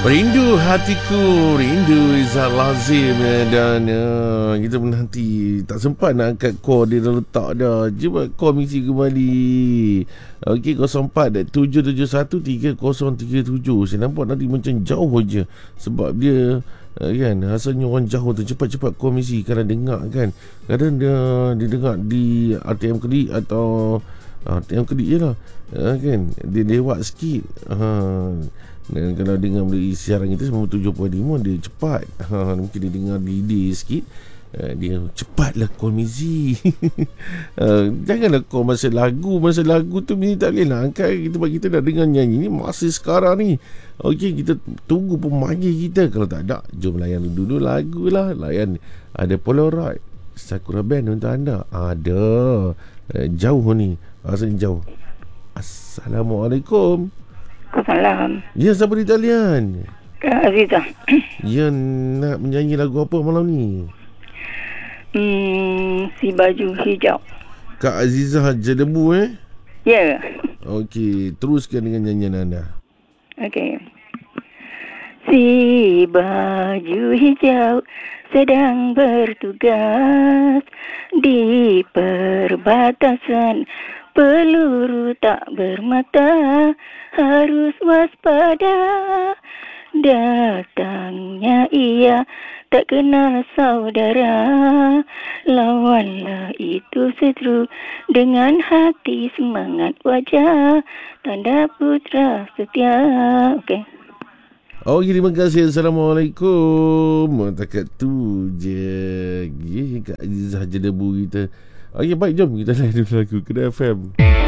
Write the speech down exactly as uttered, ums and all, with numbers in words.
Rindu hatiku, rindu Izzat Lazim. Dan uh, kita menanti tak sempat nak angkat call, dia dah letak dah. Cuba call misi kembali. Okey, kosong empat tujuh tujuh satu tiga kosong tiga tujuh. Saya nampak nanti macam jauh je. Sebab dia uh, kan, rasanya orang jauh tu cepat-cepat call misi. Kadang dengar kan, kadang dia, dia dengar di R T M Kedik atau uh, R T M Kedik je lah, uh, kan, dia lewat sikit. uh, Dan kalau dengar melalui siaran kita sembilan puluh tujuh perpuluhan lima, dia cepat. ha, Mungkin dia dengar delay sikit, uh, dia cepatlah call Mizi. uh, Janganlah call masa lagu. Masa lagu tu Mizi tak boleh nak angkat. Kita bagi kita dah dengar nyanyi ni masa sekarang ni. Okey, kita tunggu pemanggil kita. Kalau tak ada, jom layan dulu lagu lah. Layan. Ada Polaroid Sakura Band untuk anda. Ada uh, jauh ni, rasanya jauh. Assalamualaikum. Salam. Ya, siapa di talian? Kak Azizah. Ya, nak menyanyi lagu apa malam ni? Hmm, si baju hijau. Kak Azizah Jelebu eh? Ya. Yeah. Okey, teruskan dengan nyanyian anda. Okey. Si baju hijau sedang bertugas di perbatasan, peluru tak bermata, harus waspada. Datangnya ia tak kenal saudara, lawanlah itu seteru dengan hati semangat wajah, tanda putra setia. Okey. Oh, terima kasih. Assalamualaikum. Takat tu je. Kak Azizah Jelebu kita. Okey, baik, jom kita layan dulu lagu Kedah F M.